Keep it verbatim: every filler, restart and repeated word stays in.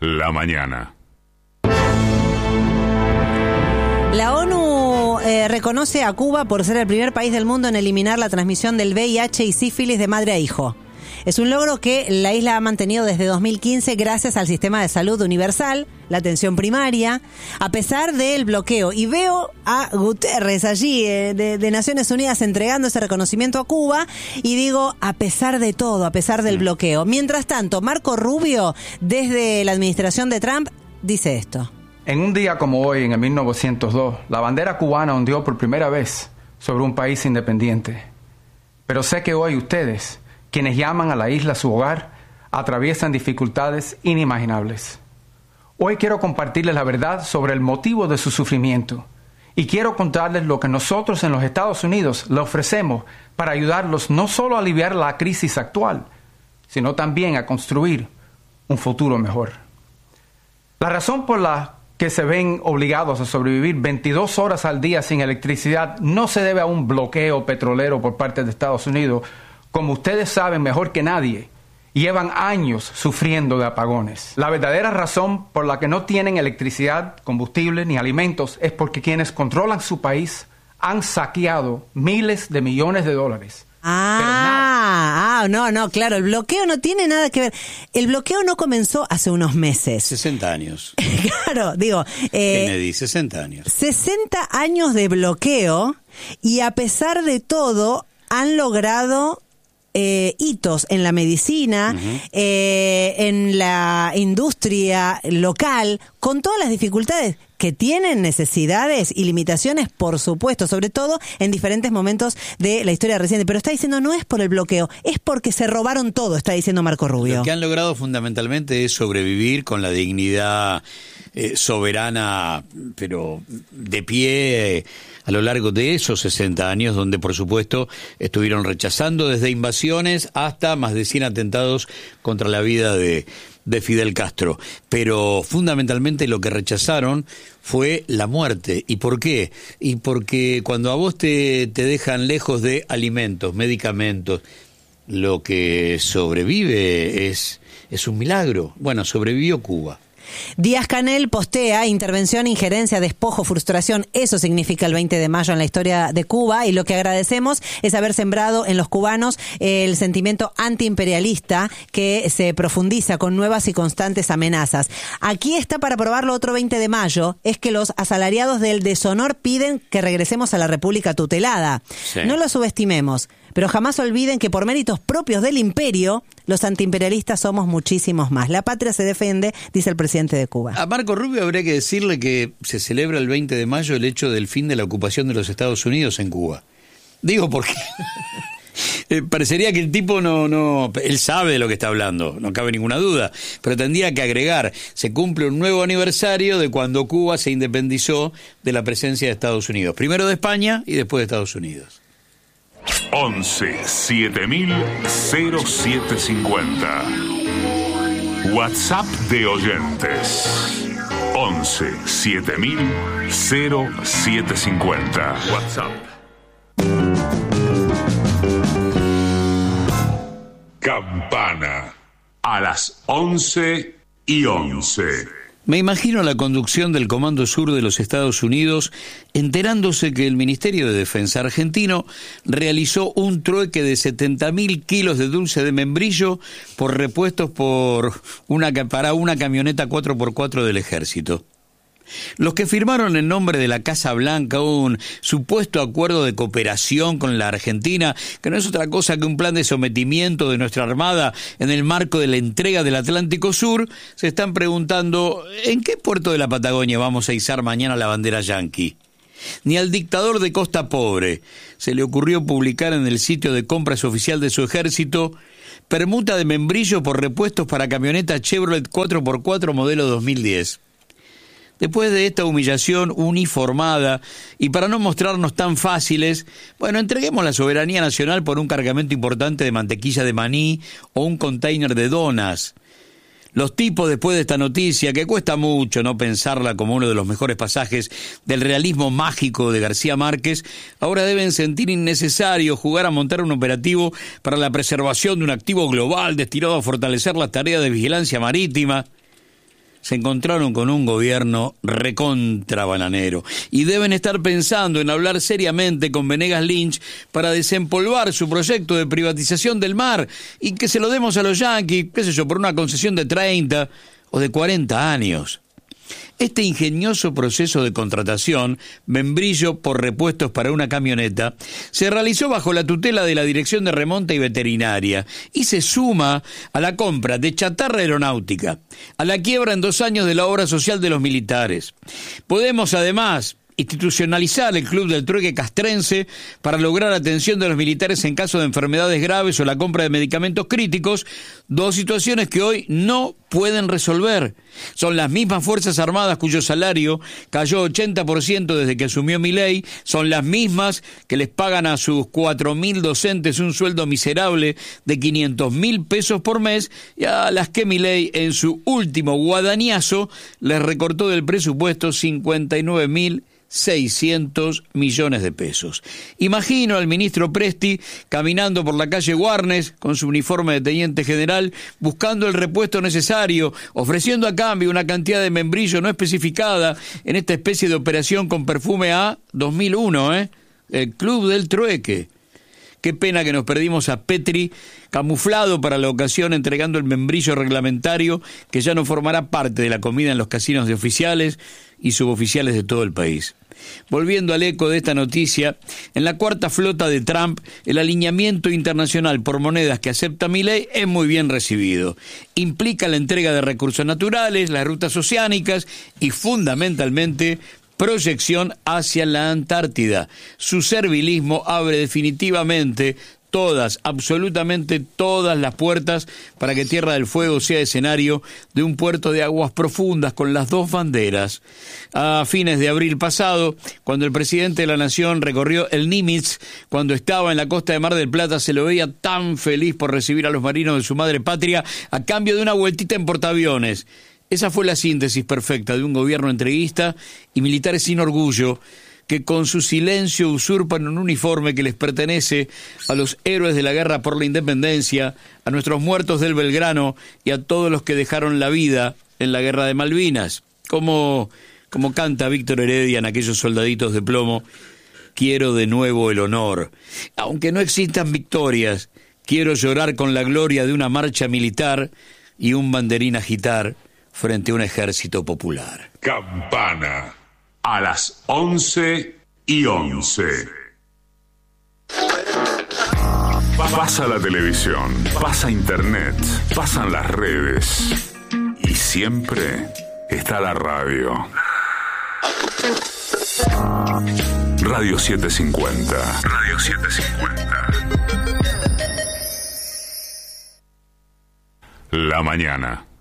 la mañana. La ONU eh, reconoce a Cuba por ser el primer país del mundo en eliminar la transmisión del V I H y sífilis de madre a hijo. Es un logro que la isla ha mantenido desde dos mil quince gracias al sistema de salud universal, la atención primaria, a pesar del bloqueo. Y veo a Guterres allí eh, de, de Naciones Unidas entregando ese reconocimiento a Cuba y digo, a pesar de todo, a pesar del bloqueo. Mientras tanto, Marco Rubio, desde la administración de Trump, dice esto. En un día como hoy, en el mil novecientos dos, la bandera cubana ondeó por primera vez sobre un país independiente. Pero sé que hoy ustedes, quienes llaman a la isla su hogar, atraviesan dificultades inimaginables. Hoy quiero compartirles la verdad sobre el motivo de su sufrimiento y quiero contarles lo que nosotros en los Estados Unidos le ofrecemos para ayudarlos no solo a aliviar la crisis actual, sino también a construir un futuro mejor. La razón por la que se ven obligados a sobrevivir veintidós horas al día sin electricidad no se debe a un bloqueo petrolero por parte de Estados Unidos. Como ustedes saben mejor que nadie, llevan años sufriendo de apagones. La verdadera razón por la que no tienen electricidad, combustible ni alimentos es porque quienes controlan su país han saqueado miles de millones de dólares. Ah, ah, no, no, claro, el bloqueo no tiene nada que ver. El bloqueo no comenzó hace unos meses. sesenta años. Claro, digo... Eh, Kennedy, sesenta años. sesenta años de bloqueo y a pesar de todo han logrado... Eh, hitos en la medicina, uh-huh. eh, en la industria local, con todas las dificultades que tienen, necesidades y limitaciones, por supuesto, sobre todo en diferentes momentos de la historia reciente. Pero está diciendo, no es por el bloqueo, es porque se robaron todo, está diciendo Marco Rubio. Lo que han logrado fundamentalmente es sobrevivir con la dignidad eh, soberana, pero de pie... Eh, a lo largo de esos sesenta años, donde por supuesto estuvieron rechazando desde invasiones hasta más de cien atentados contra la vida de, de Fidel Castro. Pero fundamentalmente lo que rechazaron fue la muerte. ¿Y por qué? Y porque cuando a vos te, te dejan lejos de alimentos, medicamentos, lo que sobrevive es, es un milagro. Bueno, sobrevivió Cuba. Díaz-Canel postea intervención, injerencia, despojo, frustración. Eso significa el veinte de mayo en la historia de Cuba, y lo que agradecemos es haber sembrado en los cubanos el sentimiento antiimperialista que se profundiza con nuevas y constantes amenazas. Aquí está para probarlo otro veinte de mayo, es que los asalariados del deshonor piden que regresemos a la República tutelada. Sí. No lo subestimemos, pero jamás olviden que por méritos propios del imperio, los antiimperialistas somos muchísimos más. La patria se defiende, dice el presidente de Cuba. A Marco Rubio habría que decirle que se celebra el veinte de mayo el hecho del fin de la ocupación de los Estados Unidos en Cuba. Digo porque eh, parecería que el tipo no, no, él sabe de lo que está hablando, no cabe ninguna duda, pero tendría que agregar, se cumple un nuevo aniversario de cuando Cuba se independizó de la presencia de Estados Unidos, primero de España y después de Estados Unidos. once siete mil cero siete cincuenta. WhatsApp de oyentes. once siete mil cero siete cincuenta. WhatsApp. Campana. A las once y once. Me imagino la conducción del Comando Sur de los Estados Unidos enterándose que el Ministerio de Defensa argentino realizó un trueque de setenta mil kilos de dulce de membrillo por repuestos por una, para una camioneta cuatro por cuatro del Ejército. Los que firmaron en nombre de la Casa Blanca un supuesto acuerdo de cooperación con la Argentina, que no es otra cosa que un plan de sometimiento de nuestra Armada en el marco de la entrega del Atlántico Sur, se están preguntando ¿en qué puerto de la Patagonia vamos a izar mañana la bandera yanqui? Ni al dictador de Costa Pobre se le ocurrió publicar en el sitio de compras oficial de su ejército permuta de membrillo por repuestos para camioneta Chevrolet cuatro por cuatro modelo dos mil diez. Después de esta humillación uniformada, y para no mostrarnos tan fáciles, bueno, entreguemos la soberanía nacional por un cargamento importante de mantequilla de maní o un container de donas. Los tipos, después de esta noticia, que cuesta mucho no pensarla como uno de los mejores pasajes del realismo mágico de García Márquez, ahora deben sentir innecesario jugar a montar un operativo para la preservación de un activo global destinado a fortalecer las tareas de vigilancia marítima. se encontraron con un gobierno recontra bananero y deben estar pensando en hablar seriamente con Venegas Lynch para desempolvar su proyecto de privatización del mar y que se lo demos a los yanquis, qué sé yo, por una concesión de treinta o de cuarenta años. Este ingenioso proceso de contratación, membrillo por repuestos para una camioneta, se realizó bajo la tutela de la Dirección de Remonta y Veterinaria y se suma a la compra de chatarra aeronáutica, a la quiebra en dos años de la obra social de los militares. Podemos además institucionalizar el Club del Trueque Castrense para lograr atención de los militares en caso de enfermedades graves o la compra de medicamentos críticos, dos situaciones que hoy no pueden resolver. Son las mismas Fuerzas Armadas cuyo salario cayó ochenta por ciento desde que asumió Milei, son las mismas que les pagan a sus cuatro mil docentes un sueldo miserable de quinientos mil pesos por mes y a las que Milei en su último guadañazo les recortó del presupuesto cincuenta y nueve mil seiscientos millones de pesos. Imagino al ministro Presti caminando por la calle Warnes con su uniforme de teniente general, buscando el repuesto necesario, ofreciendo a cambio una cantidad de membrillo no especificada en esta especie de operación con perfume a dos mil uno, ¿eh? El Club del Trueque. Qué pena que nos perdimos a Petri, camuflado para la ocasión, entregando el membrillo reglamentario que ya no formará parte de la comida en los casinos de oficiales y suboficiales de todo el país. Volviendo al eco de esta noticia, en la cuarta flota de Trump, el alineamiento internacional por monedas que acepta Milei es muy bien recibido. Implica la entrega de recursos naturales, las rutas oceánicas y, fundamentalmente, proyección hacia la Antártida. Su servilismo abre definitivamente todas, absolutamente todas las puertas para que Tierra del Fuego sea escenario de un puerto de aguas profundas con las dos banderas. A fines de abril pasado, cuando el presidente de la Nación recorrió el Nimitz, cuando estaba en la costa de Mar del Plata, se lo veía tan feliz por recibir a los marinos de su madre patria a cambio de una vueltita en portaaviones. Esa fue la síntesis perfecta de un gobierno entreguista y militares sin orgullo, que con su silencio usurpan un uniforme que les pertenece a los héroes de la guerra por la independencia, a nuestros muertos del Belgrano y a todos los que dejaron la vida en la guerra de Malvinas. Como, como canta Víctor Heredia en aquellos soldaditos de plomo, quiero de nuevo el honor. Aunque no existan victorias, quiero llorar con la gloria de una marcha militar y un banderín agitar frente a un ejército popular. Campana. A las once y once. Pasa la televisión, pasa internet, pasan las redes. Y siempre está la radio. Radio setecientos cincuenta. Radio setecientos cincuenta. La mañana.